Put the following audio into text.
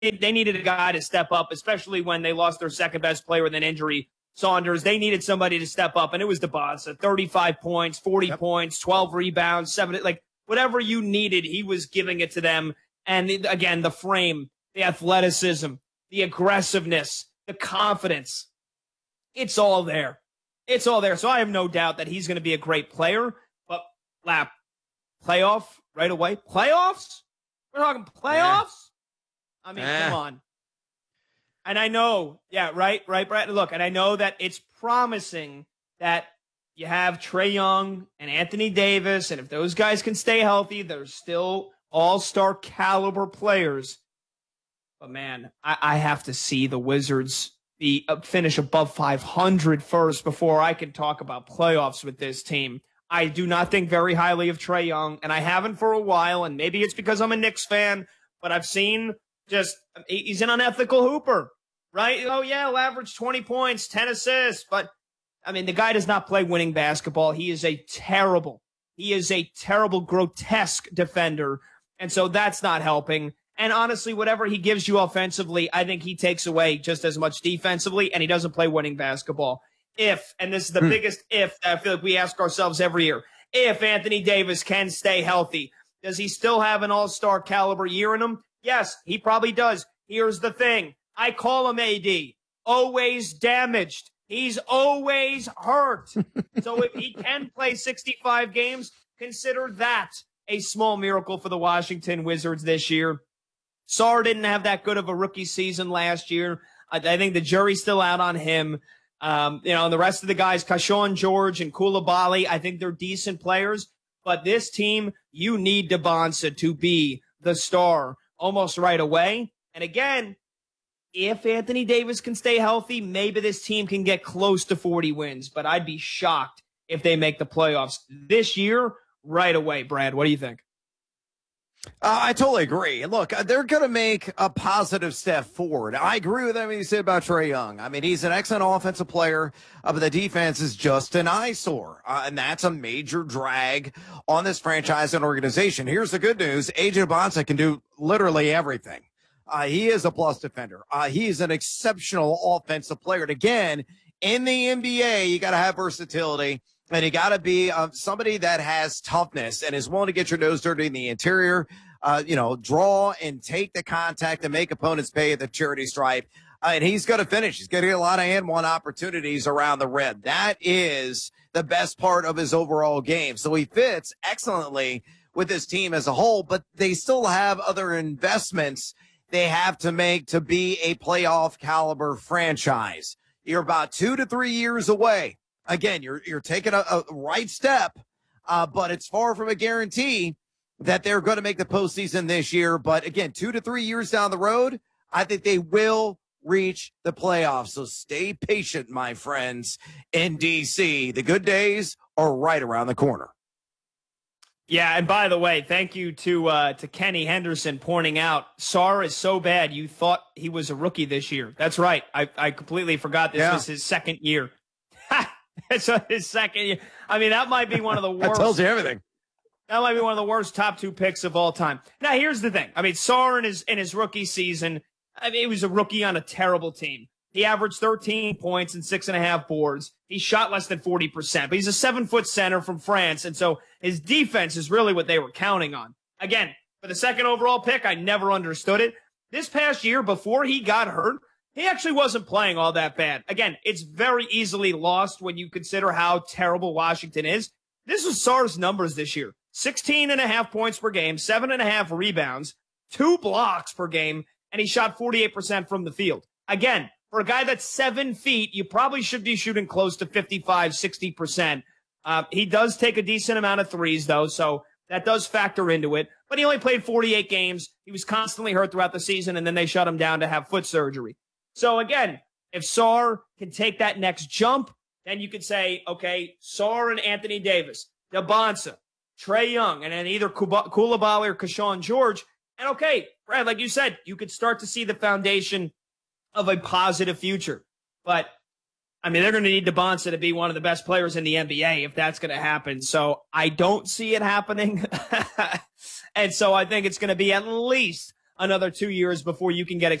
they needed a guy to step up, especially when they lost their second best player with an injury, Saunders. They needed somebody to step up, and it was DeBonsa. 35 points, 40 points, 12 rebounds, 7, like whatever you needed, he was giving it to them. And again, the frame, the athleticism, the aggressiveness, the confidence, it's all there. It's all there. So I have no doubt that he's going to be a great player. But, Lap, playoff right away? Playoffs? We're talking playoffs? I mean, come on. And I know, right, Brad? Look, and I know that it's promising that you have Trae Young and Anthony Davis, and if those guys can stay healthy, they're still all-star caliber players. But, man, I have to see the Wizards finish above 500 first before I can talk about playoffs with this team. I do not think very highly of Trae Young, and I haven't for a while, and maybe it's because I'm a Knicks fan, but I've seen he's an unethical hooper, right? Oh, yeah, he'll average 20 points, 10 assists, but, I mean, the guy does not play winning basketball. He is a terrible, grotesque defender, and so that's not helping. And honestly, whatever he gives you offensively, I think he takes away just as much defensively, and he doesn't play winning basketball. If, and this is the biggest if I feel like we ask ourselves every year, if Anthony Davis can stay healthy, does he still have an all-star caliber year in him? Yes, he probably does. Here's the thing. I call him AD. Always damaged. He's always hurt. So if he can play 65 games, consider that a small miracle for the Washington Wizards this year. Sarr didn't have that good of a rookie season last year. I think the jury's still out on him. And the rest of the guys, Kashawn George and Koulibaly, I think they're decent players. But this team, you need DeBonsa to be the star almost right away. And again, if Anthony Davis can stay healthy, maybe this team can get close to 40 wins. But I'd be shocked if they make the playoffs this year right away. Brad, what do you think? I totally agree. Look, they're going to make a positive step forward. I agree with everything you said about Trae Young. I mean, he's an excellent offensive player, but the defense is just an eyesore. And that's a major drag on this franchise and organization. Here's the good news. AJ DeBonsa can do literally everything. He is a plus defender. He is an exceptional offensive player. And again, in the NBA, you got to have versatility. And you got to be somebody that has toughness and is willing to get your nose dirty in the interior, draw and take the contact and make opponents pay at the charity stripe. And he's going to finish. He's going to get a lot of and-one opportunities around the rim. That is the best part of his overall game. So he fits excellently with his team as a whole, but they still have other investments they have to make to be a playoff caliber franchise. You're about 2 to 3 years away. Again, you're taking a right step, but it's far from a guarantee that they're going to make the postseason this year. But again, 2 to 3 years down the road, I think they will reach the playoffs. So stay patient, my friends, in D.C. The good days are right around the corner. Yeah, and by the way, thank you to Kenny Henderson pointing out Sarr is so bad you thought he was a rookie this year. That's right. I completely forgot this was his second year. It's his second year. I mean, that might be one of the worst. That tells you everything. That might be one of the worst top 2 picks of all time. Now, here's the thing. I mean, Sarr in his rookie season, he was a rookie on a terrible team. He averaged 13 points and 6.5 boards. He shot less than 40%, but he's a 7-foot center from France, and so his defense is really what they were counting on. Again, for the second overall pick, I never understood it. This past year, before he got hurt, he actually wasn't playing all that bad. Again, it's very easily lost when you consider how terrible Washington is. This was Sarr's numbers this year. 16.5 points per game, 7.5 rebounds, 2 blocks per game, and he shot 48% from the field. Again, for a guy that's 7 feet, you probably should be shooting close to 55, 60%. He does take a decent amount of threes, though, so that does factor into it. But he only played 48 games. He was constantly hurt throughout the season, and then they shut him down to have foot surgery. So again, if Sarr can take that next jump, then you could say, okay, Sarr and Anthony Davis, DeBonsa, Trae Young, and then either Koulibaly or Kashawn George. And okay, Brad, like you said, you could start to see the foundation of a positive future. But, I mean, they're going to need DeBonsa to be one of the best players in the NBA if that's going to happen. So I don't see it happening. And so I think it's going to be at least another 2 years before you can get